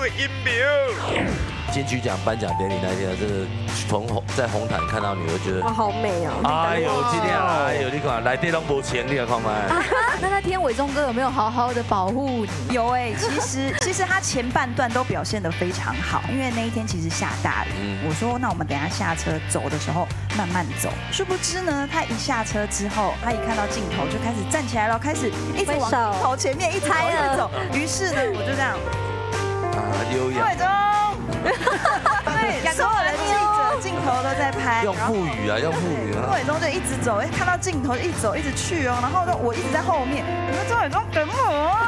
的音苗。 金曲奖颁奖典礼那天，真的在红毯看到女儿，觉得哇，好美哦！ 哎呦，今天哎呦，你看来这拢无钱，你看麦。 那天伟忠哥有没有好好的保护你？ 有哎，其实他前半段都表现得非常好，因为那一天其实下大雨。我说那我们等一下下车走的时候慢慢走。殊不知呢，他一下车之后，他一看到镜头就开始站起来了，开始一直往镜头前面一直走。于是呢，我就这样优雅。 伟忠。对，所有的镜头都在拍， 用腹语啊，用腹语啊。 钟伟忠就一直走，看到镜头一直走，一直去哦，然后我一直在后面，我说钟伟忠等我。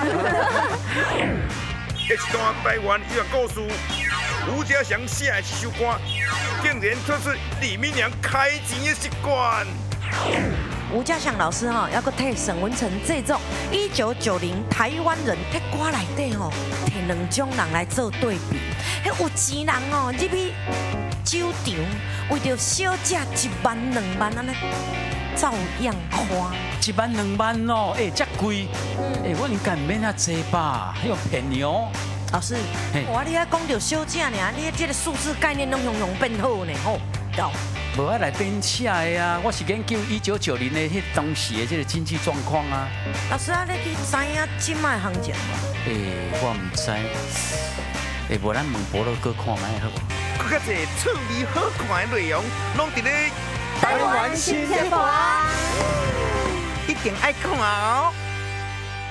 这一段台湾音乐故事，吴家祥写的一首歌，竟然做出李敏娘开钱的习惯。 吴家祥老师哈，要搁替沈文成这种1990台湾人在歌内底吼，摕两种人来做对比。迄有钱人哦，入去酒场，为着小姐1万2万安尼照样花。 1万2万哦，这贵，我应该免遐济吧？还有便宜哦。 老师，我你遐讲到小姐呢，你这个数字概念拢用变好呢吼，有。 无爱来编写的啊，我是研究1990的迄当时的这个经济状况啊。 老师啊，你去知影即卖行情无？ 我唔知。无咱问博乐哥看卖好无？ 更较侪趣味好看的内容，拢伫咧台湾新天府啊， 一定爱看哦。